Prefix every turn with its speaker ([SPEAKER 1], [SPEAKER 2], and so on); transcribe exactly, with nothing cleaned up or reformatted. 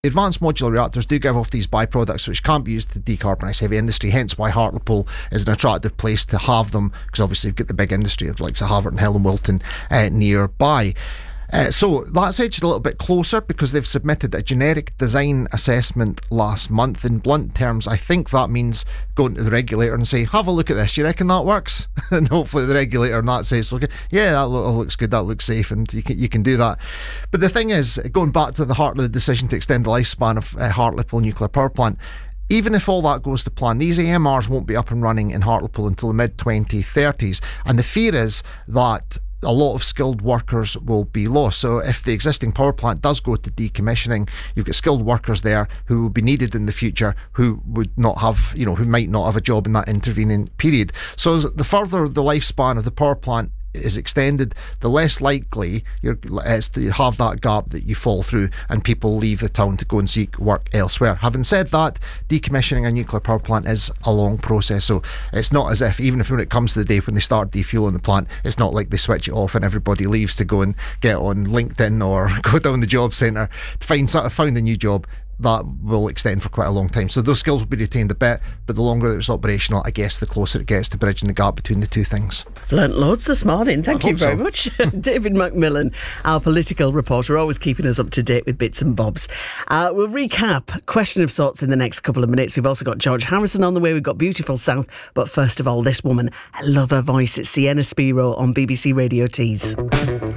[SPEAKER 1] The advanced modular reactors do give off these byproducts which can't be used to decarbonise heavy industry, hence why Hartlepool is an attractive place to have them, because obviously you've got the big industry of like Harvard and Helen Wilton uh, nearby. Uh, so that's edged a little bit closer because they've submitted a generic design assessment last month. In blunt terms, I think that means going to the regulator and say, have a look at this, do you reckon that works? And hopefully the regulator on that says, okay, yeah, that lo- looks good, that looks safe, and you can you can do that. But the thing is, going back to the heart of the decision to extend the lifespan of uh, Hartlepool nuclear power plant, even if all that goes to plan, these A M Rs won't be up and running in Hartlepool until the mid twenty thirties, and the fear is that a lot of skilled workers will be lost. So if the existing power plant does go to decommissioning, you've got skilled workers there who will be needed in the future, who would not have, you know, who might not have a job in that intervening period. So the further the lifespan of the power plant is extended, the less likely you're is to have that gap that you fall through and people leave the town to go and seek work elsewhere. Having said that, decommissioning a nuclear power plant is a long process, so it's not as if, even if when it comes to the day when they start defueling the plant, it's not like they switch it off and everybody leaves to go and get on LinkedIn or go down the job centre to find sort of find a new job. That will extend for quite a long time. So those skills will be retained a bit, but the longer that it's operational, I guess the closer it gets to bridging the gap between the two things.
[SPEAKER 2] I've learnt loads this morning. Thank
[SPEAKER 1] I
[SPEAKER 2] you very
[SPEAKER 1] so.
[SPEAKER 2] much. David Macmillan, our political reporter, always keeping us up to date with bits and bobs. Uh, we'll recap Question of Sorts in the next couple of minutes. We've also got George Harrison on the way. We've got Beautiful South. But first of all, this woman, I love her voice. It's Sienna Spiro on B B C Radio Tees.